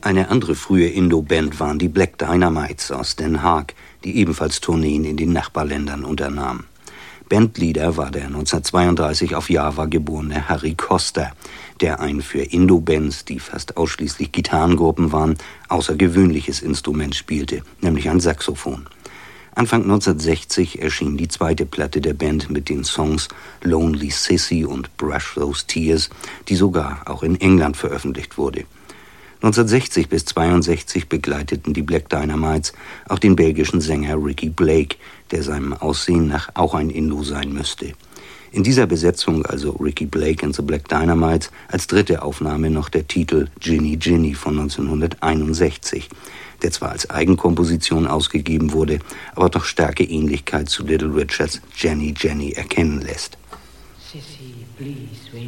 Eine andere frühe Indo-Band waren die Black Dynamites aus Den Haag, die ebenfalls Tourneen in den Nachbarländern unternahmen. Bandleader war der 1932 auf Java geborene Harry Koster, der ein für Indo-Bands, die fast ausschließlich Gitarrengruppen waren, außergewöhnliches Instrument spielte, nämlich ein Saxophon. Anfang 1960 erschien die zweite Platte der Band mit den Songs Lonely Sissy und Brush Those Tears, die sogar auch in England veröffentlicht wurde. 1960 bis 1962 begleiteten die Black Dynamites auch den belgischen Sänger Ricky Blake, der seinem Aussehen nach auch ein Indo sein müsste. In dieser Besetzung, also Ricky Blake and the Black Dynamites, als dritte Aufnahme noch der Titel Ginny Ginny von 1961, der zwar als Eigenkomposition ausgegeben wurde, aber doch starke Ähnlichkeit zu Little Richards Jenny Jenny erkennen lässt. Sissy, please wait.